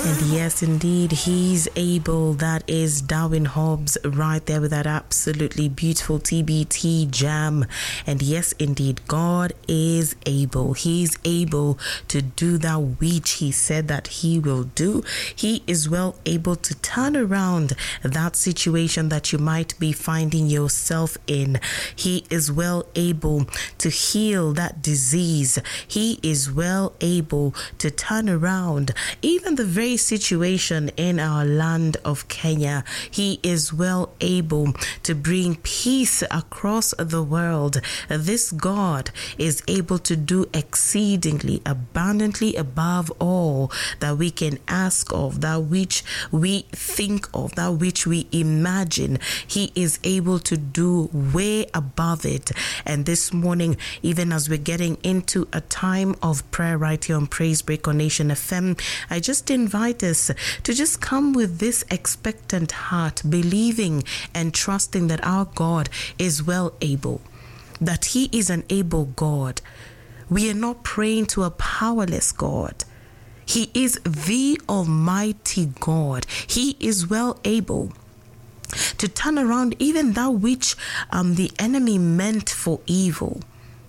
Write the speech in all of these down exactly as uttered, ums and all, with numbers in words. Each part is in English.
And yes, indeed, he's able. That is Darwin Hobbs right there with that absolutely beautiful T B T jam. And yes, indeed, God is able. He's able to do that which he said that he will do. He is well able to turn around that situation that you might be finding yourself in. He is well able to heal that disease. He is well able to turn around even the very situation in our land of Kenya. He is well able to bring peace across the world. This God is able to do exceedingly abundantly above all that we can ask of, that which we think of, that which we imagine. He is able to do way above it. And this morning, even as we're getting into a time of prayer right here on Praise Break on Nation F M, I just invite us to just come with this expectant heart, believing and trusting that our God is well able, that he is an able God. We are not praying to a powerless God. He is the Almighty God. He is well able to turn around even that which um, the enemy meant for evil.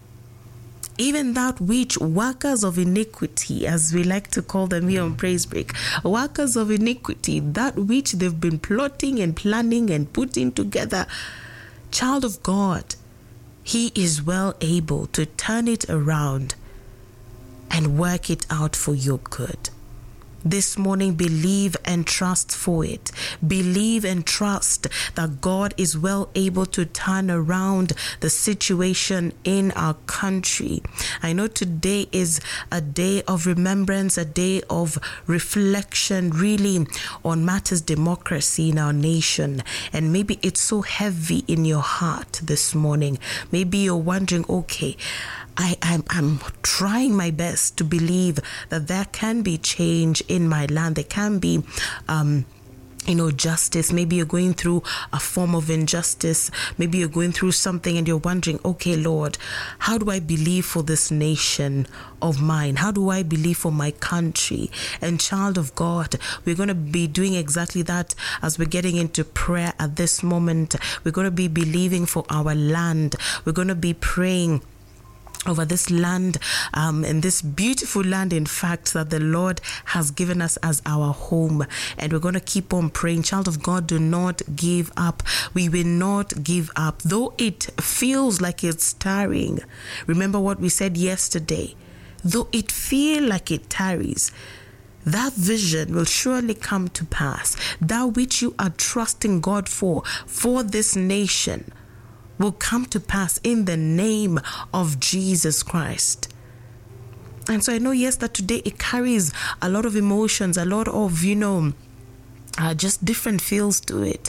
Even that which workers of iniquity, as we like to call them here on Praise Break, workers of iniquity, that which they've been plotting and planning and putting together, child of God, he is well able to turn it around and work it out for your good. This morning, believe and trust for it. Believe and trust that God is well able to turn around the situation in our country. I know today is a day of remembrance, a day of reflection, really, on matters democracy in our nation. And maybe it's so heavy in your heart this morning. Maybe you're wondering, okay, I, I'm, I'm trying my best to believe that there can be change in my land. There can be, um, you know, justice. Maybe you're going through a form of injustice. Maybe you're going through something and you're wondering, okay, Lord, how do I believe for this nation of mine? How do I believe for my country? And child of God, we're going to be doing exactly that as we're getting into prayer at this moment. We're going to be believing for our land. We're going to be praying over this land, um, and this beautiful land, in fact, that the Lord has given us as our home. And we're going to keep on praying. Child of God, do not give up. We will not give up. Though it feels like it's tiring. Remember what we said yesterday. Though it feel like it tarries, that vision will surely come to pass. That which you are trusting God for, for this nation, will come to pass in the name of Jesus Christ. And so I know, yes, that today it carries a lot of emotions, a lot of, you know, uh, just different feels to it.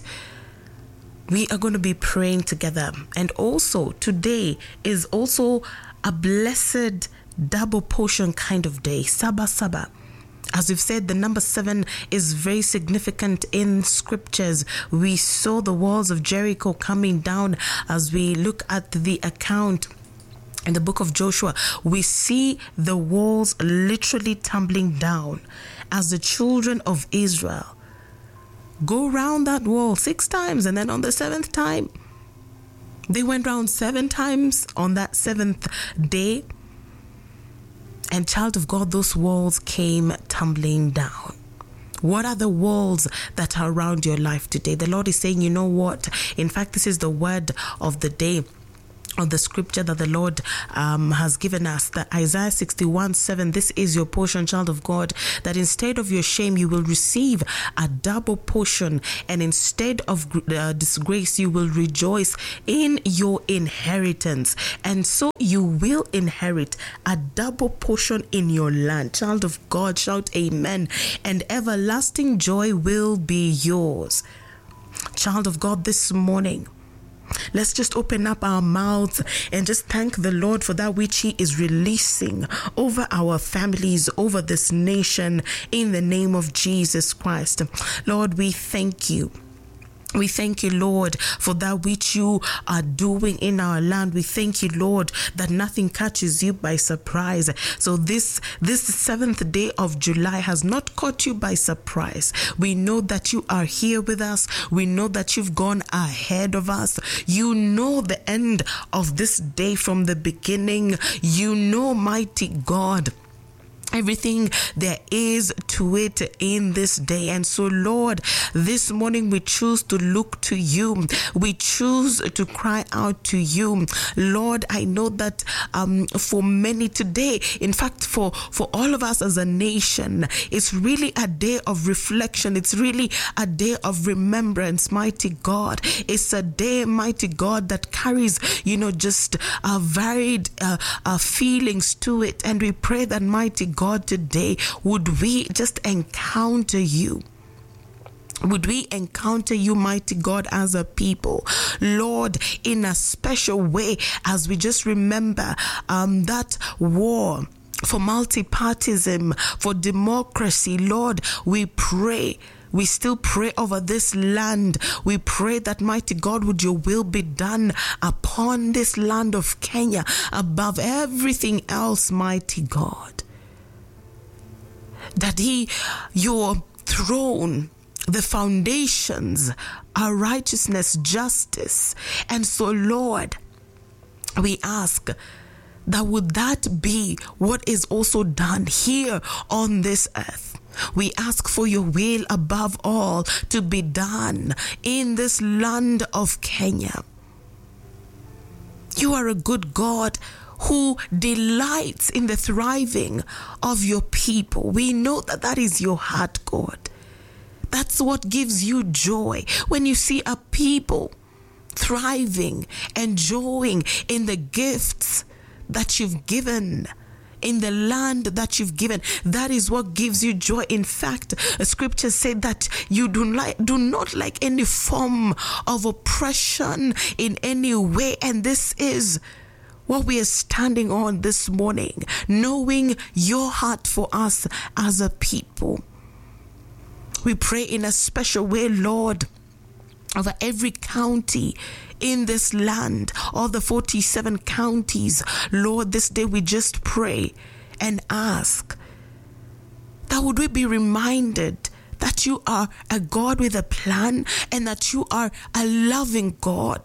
We are going to be praying together. And also today is also a blessed double portion kind of day. Saba Saba. As we've said, the number seven is very significant in scriptures. We saw the walls of Jericho coming down. As we look at the account in the book of Joshua, we see the walls literally tumbling down as the children of Israel go round that wall six times. And then on the seventh time, they went round seven times on that seventh day. And child of God, those walls came tumbling down. What are the walls that are around your life today? The Lord is saying, you know what? In fact, this is the word of the day, of the scripture that the Lord um, has given us, that Isaiah sixty-one seven, this is your portion, child of God, that instead of your shame, you will receive a double portion, and instead of uh, disgrace, you will rejoice in your inheritance. And so you will inherit a double portion in your land. Child of God, shout amen. And everlasting joy will be yours. Child of God, this morning, let's just open up our mouths and just thank the Lord for that which he is releasing over our families, over this nation, in the name of Jesus Christ. Lord, we thank you. We thank you, Lord, for that which you are doing in our land. We thank you, Lord, that nothing catches you by surprise. So this this seventh day of July has not caught you by surprise. We know that you are here with us. We know that you've gone ahead of us. You know the end of this day from the beginning. You know, mighty God, everything there is to it in this day. And so, Lord, this morning we choose to look to you. We choose to cry out to you. Lord, I know that um, for many today, in fact, for, for all of us as a nation, it's really a day of reflection. It's really a day of remembrance, mighty God. It's a day, mighty God, that carries, you know, just uh, varied uh, uh, feelings to it. And we pray that, mighty God, God, today, would we just encounter you? Would we encounter you, mighty God, as a people, Lord, in a special way, as we just remember um, that war for multipartism, for democracy. Lord, we pray. We still pray over this land. We pray that, mighty God, would your will be done upon this land of Kenya above everything else, mighty God. That he, your throne, the foundations are righteousness, justice. And so, Lord, we ask that would that be what is also done here on this earth. We ask for your will above all to be done in this land of Kenya. You are a good God who delights in the thriving of your people. We know that that is your heart, God. That's what gives you joy when you see a people thriving, enjoying in the gifts that you've given, in the land that you've given. That is what gives you joy. In fact, scripture said that you do like do not like any form of oppression in any way. And this is what we are standing on this morning, knowing your heart for us as a people. We pray in a special way, Lord, over every county in this land, all the forty-seven counties. Lord, this day we just pray and ask that would we be reminded that you are a God with a plan and that you are a loving God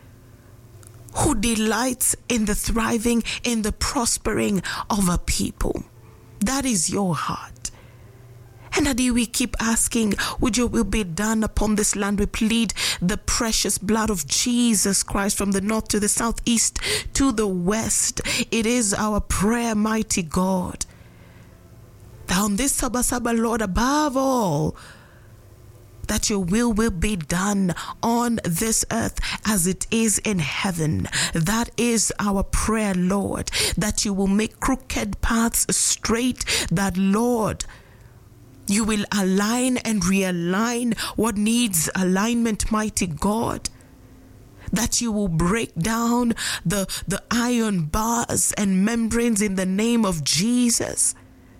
who delights in the thriving, in the prospering of a people. That is your heart. And that we keep asking, would your will be done upon this land? We plead the precious blood of Jesus Christ from the north to the south, east to the west. It is our prayer, mighty God, that on this Saba Saba, Lord, above all, that your will will be done on this earth as it is in heaven. That is our prayer, Lord, that you will make crooked paths straight, that, Lord, you will align and realign what needs alignment, mighty God. That you will break down the, the iron bars and membranes in the name of Jesus.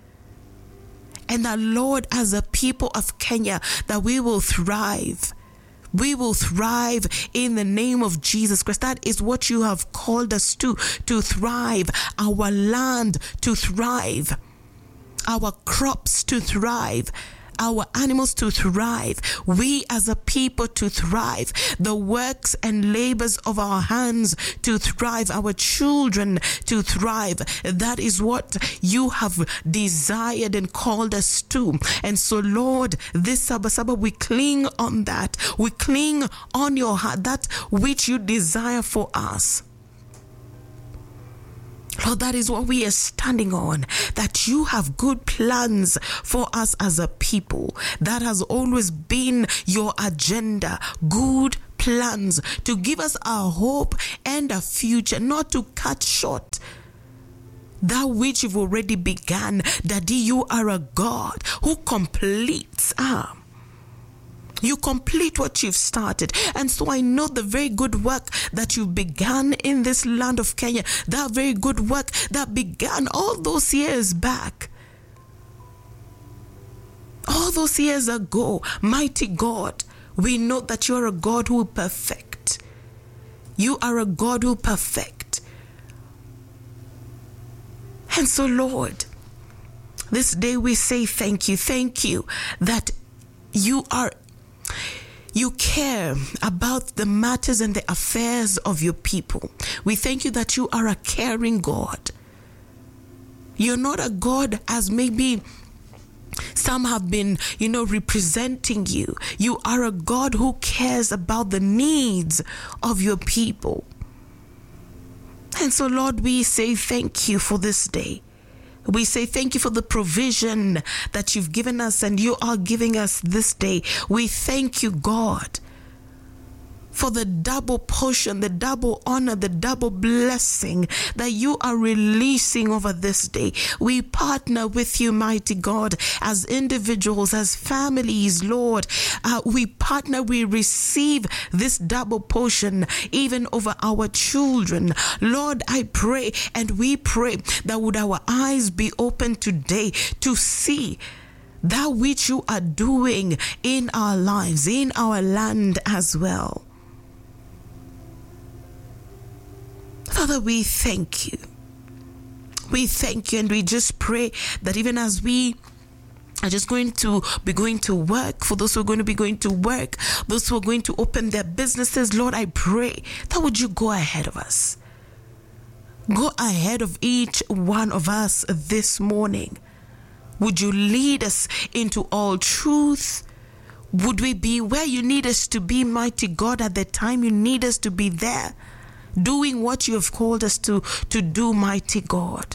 And that, Lord, as a people of Kenya, that we will thrive. We will thrive in the name of Jesus Christ. That is what you have called us to, to thrive. Our land to thrive. Our crops to thrive. Our animals to thrive. We as a people to thrive. The works and labors of our hands to thrive. Our children to thrive. That is what you have desired and called us to. And so, Lord, this Saba Saba, we cling on that. We cling on your heart, that which you desire for us. Lord, that is what we are standing on, that you have good plans for us as a people. That has always been your agenda, good plans to give us a hope and a future, not to cut short that which you've already begun. Daddy, you are a God who completes our You complete what you've started. And so I know the very good work that you've begun in this land of Kenya, that very good work that began all those years back, all those years ago, mighty God, We know that you are a God who will perfect. You are a God who will perfect. And so, Lord, this day we say thank you. Thank you that you are, you care about the matters and the affairs of your people. We thank you that you are a caring God. You're not a God as maybe some have been, you know, representing you. You are a God who cares about the needs of your people. And so, Lord, we say thank you for this day. We say thank you for the provision that you've given us and you are giving us this day. We thank you, God, for the double portion, the double honor, the double blessing that you are releasing over this day. We partner with you, mighty God, as individuals, as families, Lord. Uh, we partner, we receive this double portion even over our children. Lord, I pray and we pray that would our eyes be open today to see that which you are doing in our lives, in our land as well. Father, we thank you. We thank you, and we just pray that even as we are just going to be going to work, for those who are going to be going to work, those who are going to open their businesses, Lord, I pray that would you go ahead of us. Go ahead of each one of us this morning. Would you lead us into all truth? Would we be where you need us to be, mighty God, at the time you need us to be there? Doing what you have called us to, to do, mighty God.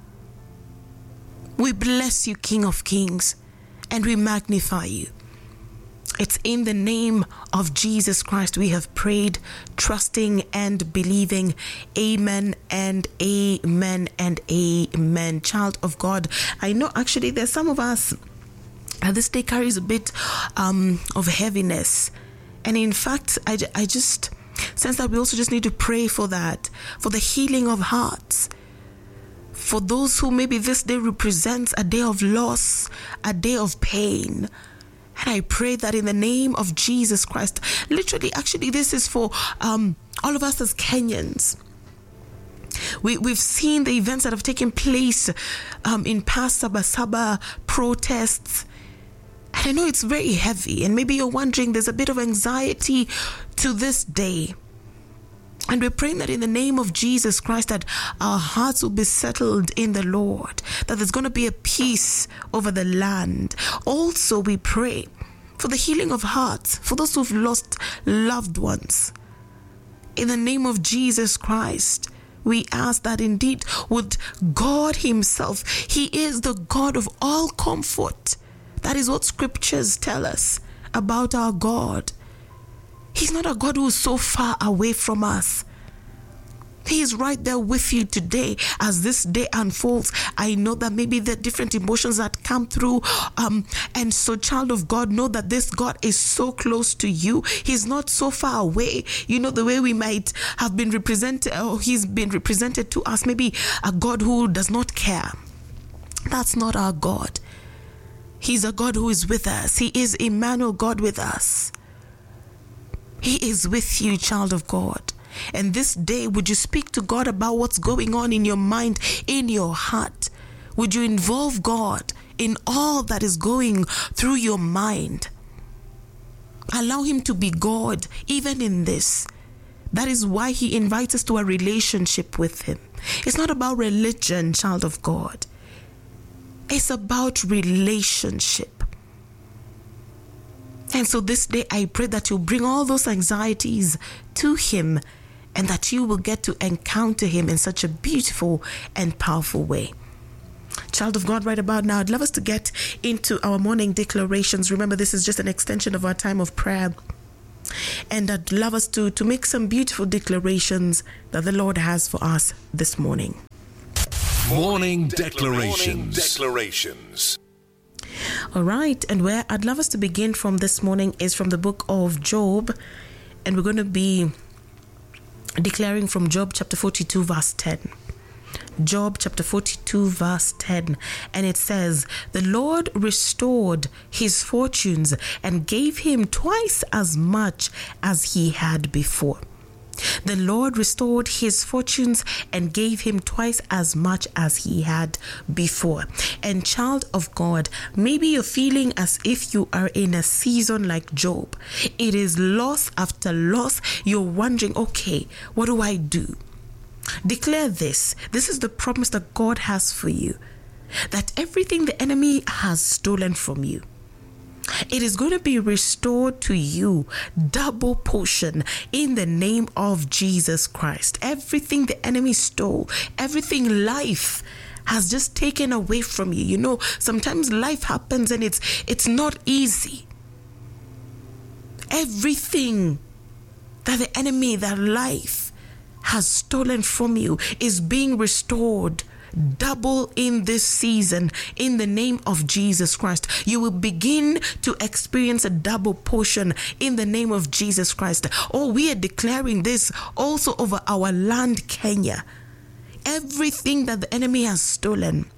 We bless you, King of Kings, and we magnify you. It's in the name of Jesus Christ we have prayed, trusting and believing. Amen and amen and amen. Child of God, I know actually there's some of us, uh, this day carries a bit um, of heaviness. And in fact, I, I just... sense that we also just need to pray for that, for the healing of hearts, for those who maybe this day represents a day of loss, a day of pain. And I pray that in the name of Jesus Christ, literally, actually, this is for um, all of us as Kenyans. We, we've seen the events that have taken place um, in past Sabasaba protests. And I know it's very heavy, and maybe you're wondering, there's a bit of anxiety to this day. And we're praying that in the name of Jesus Christ, that our hearts will be settled in the Lord, that there's going to be a peace over the land. Also, we pray for the healing of hearts, for those who've lost loved ones. In the name of Jesus Christ, we ask that indeed would God himself, he is the God of all comfort. That is what scriptures tell us about our God. He's not a God who is so far away from us. He is right there with you today as this day unfolds. I know that maybe there are different emotions that come through. Um, and so, child of God, know that this God is so close to you. He's not so far away. You know, the way we might have been represented, or he's been represented to us, maybe a God who does not care. That's not our God. He's a God who is with us. He is Emmanuel, God with us. He is with you, child of God. And this day, would you speak to God about what's going on in your mind, in your heart? Would you involve God in all that is going through your mind? Allow him to be God, even in this. That is why he invites us to a relationship with him. It's not about religion, child of God. It's about relationship. And so this day, I pray that you'll bring all those anxieties to him, and that you will get to encounter him in such a beautiful and powerful way. Child of God, right about now, I'd love us to get into our morning declarations. Remember, this is just an extension of our time of prayer. And I'd love us to, to make some beautiful declarations that the Lord has for us this morning. Morning declarations. Morning declarations. All right, and where I'd love us to begin from this morning is from the book of Job, and we're going to be declaring from Job chapter forty-two, verse ten. Job chapter forty-two verse ten, and it says, "The Lord restored his fortunes and gave him twice as much as he had before." The Lord restored his fortunes and gave him twice as much as he had before. And child of God, maybe you're feeling as if you are in a season like Job. It is loss after loss. You're wondering, okay, what do I do? Declare this. This is the promise that God has for you, that everything the enemy has stolen from you, it is going to be restored to you, double portion, in the name of Jesus Christ. Everything the enemy stole, everything life has just taken away from you. You know, sometimes life happens and it's it's not easy. Everything that the enemy, that life has stolen from you is being restored double in this season in the name of Jesus Christ. You will begin to experience a double portion in the name of Jesus Christ. Oh, we are declaring this also over our land, Kenya. Everything that the enemy has stolen,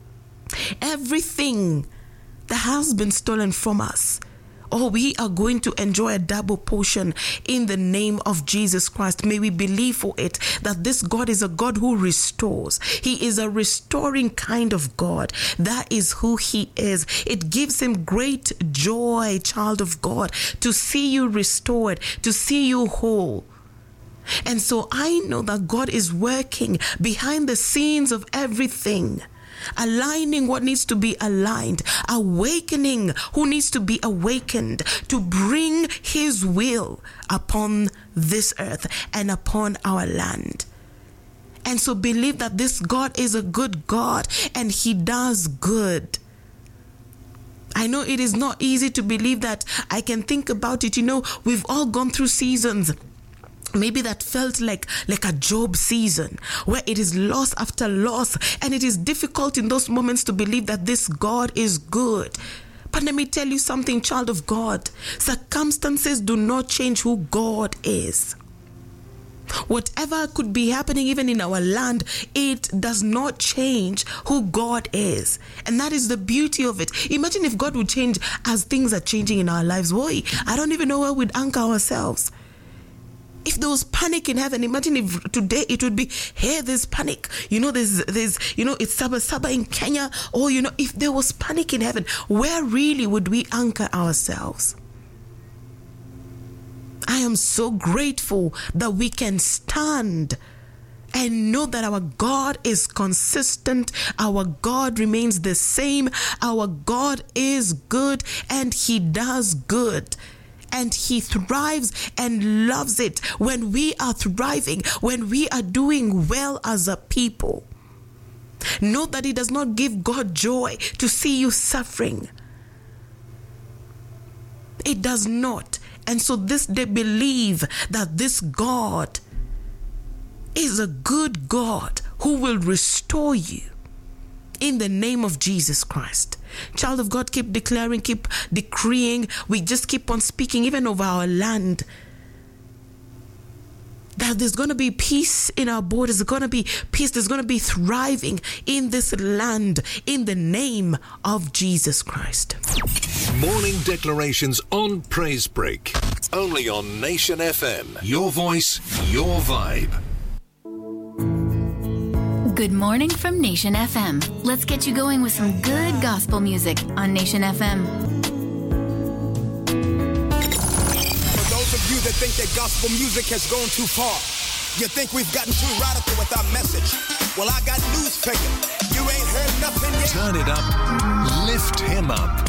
everything that has been stolen from us, oh, we are going to enjoy a double portion in the name of Jesus Christ. May we believe for it that this God is a God who restores. He is a restoring kind of God. That is who he is. It gives him great joy, child of God, to see you restored, to see you whole. And so I know that God is working behind the scenes of everything, aligning what needs to be aligned, awakening who needs to be awakened, to bring his will upon this earth and upon our land. And so believe that this God is a good God and he does good. I know it is not easy to believe that. I can think about it. You know, we've all gone through seasons maybe that felt like like a Job season, where it is loss after loss, and it is difficult in those moments to believe that this God is good. But let me tell you something, child of God. Circumstances do not change who God is. Whatever could be happening even in our land, it does not change who God is. And that is the beauty of it. Imagine if God would change as things are changing in our lives. Boy, I don't even know where we'd anchor ourselves. If there was panic in heaven, imagine if today it would be, hey, there's panic. You know, there's, there's, you know, it's Saba Saba in Kenya. Or, you know, if there was panic in heaven, where really would we anchor ourselves? I am so grateful that we can stand and know that our God is consistent. Our God remains the same. Our God is good and he does good. And he thrives and loves it when we are thriving, when we are doing well as a people. Know that it does not give God joy to see you suffering. It does not. And so this day, believe that this God is a good God who will restore you in the name of Jesus Christ. Child of God, keep declaring, keep decreeing. We just keep on speaking even over our land, that there's going to be peace in our borders. There's going to be peace. There's going to be thriving in this land in the name of Jesus Christ. Morning declarations on Praise Break. Only on Nation F M. Your voice, your vibe. Good morning from Nation F M. Let's get you going with some good gospel music on Nation F M. For those of you that think that gospel music has gone too far, you think we've gotten too radical with our message, well, I got news for you. You ain't heard nothing yet. Turn it up, lift him up.